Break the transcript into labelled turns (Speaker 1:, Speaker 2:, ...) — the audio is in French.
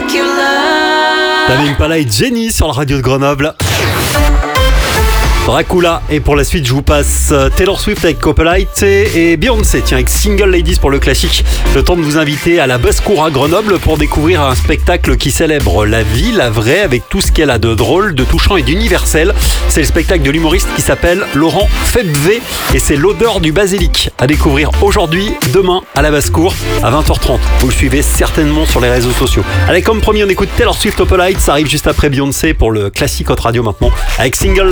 Speaker 1: Tame Impala et Jenny sur la radio de Grenoble. Dracula, et pour la suite je vous passe Taylor Swift avec Copperlight et Beyoncé, tiens, avec Single Ladies pour le classique. Le temps de vous inviter à la Basse-Cour à Grenoble pour découvrir un spectacle qui célèbre la vie, la vraie, avec tout ce qu'elle a de drôle, de touchant et d'universel. C'est le spectacle de l'humoriste qui s'appelle Laurent Febvre et c'est l'odeur du basilic à découvrir aujourd'hui, demain à la Basse-Cour à 20h30. Vous le suivez certainement sur les réseaux sociaux. Allez, comme promis, on écoute Taylor Swift Copperlight, ça arrive juste après Beyoncé pour le classique Hot Radio maintenant avec Single